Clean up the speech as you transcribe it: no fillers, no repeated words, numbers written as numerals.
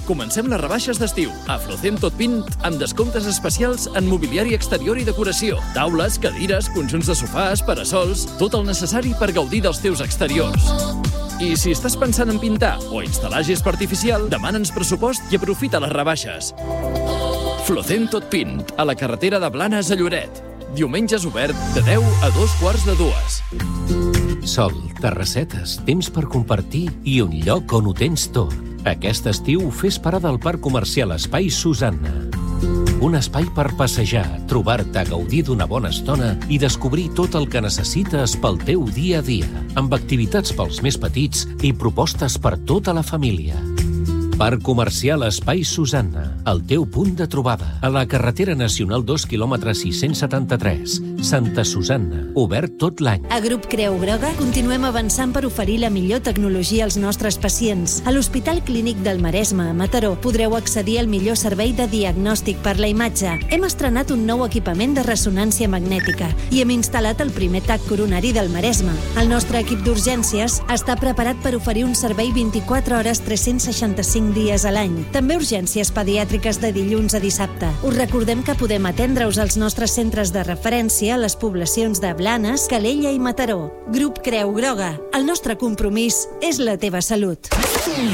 Comencem les rebaixes d'estiu. A Flocem Tot Pint, amb descomptes especials en mobiliari exterior i decoració. Taules, cadires, conjunts de sofàs, parasols, tot el necessari per gaudir dels teus exteriors. I si estàs pensant en pintar o instal·lar gespa artificial, demana'ns pressupost i aprofita les rebaixes. Flocem Tot Pint, a la carretera de Blanes a Lloret. Diumenges obert de 10 a 2:45. Sol, terrassetes, temps per compartir i un lloc on ho tens tot. Aquest estiu fes parada al Parc Comercial Espai Susanna. Un espai per passejar, trobar-te, gaudir d'una bona estona i descobrir tot el que necessites pel teu dia a dia, amb activitats pels més petits i propostes per tota la família. Parc Comercial Espai Susanna, el teu punt de trobada. A la carretera nacional 2 km 673. Santa Susanna, obert tot l'any. A Grup Creu Groga continuem avançant per oferir la millor tecnologia als nostres pacients. A l'Hospital Clínic del Maresme, a Mataró, podreu accedir al millor servei de diagnòstic per la imatge. Hem estrenat un nou equipament de ressonància magnètica i hem instal·lat el primer TAC coronari del Maresme. El nostre equip d'urgències està preparat per oferir un servei 24 hores 365 dies a l'any. També urgències pediàtriques de dilluns a dissabte. Us recordem que podem atendre-us als nostres centres de referència a les poblacions de Blanes, Calella i Mataró. Grup Creu Groga. El nostre compromís és la teva salut.